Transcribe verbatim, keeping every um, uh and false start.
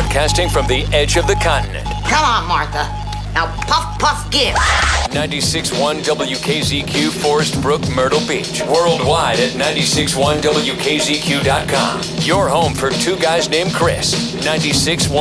Broadcasting from the edge of the continent. Come on, Martha. Now puff, puff, give. ninety-six point one W K Z Q, Forest Brook, Myrtle Beach. Worldwide at ninety-six point one W K Z Q dot com. Your home for two guys named Chris. ninety-six point one